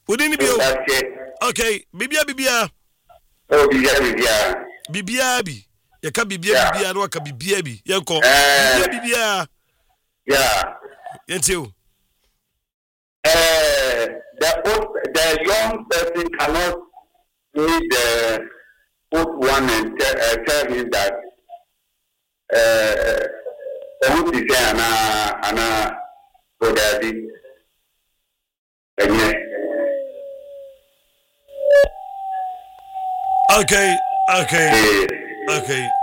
Wouldn't be okay. Bibia. Oh, Bibia. Bibiabi. You can Bibia, no can Bibiabi. Yanko. Bibia. Yeah. Until the young person cannot meet the old one and tell him that who is Anna Bodadi. Okay.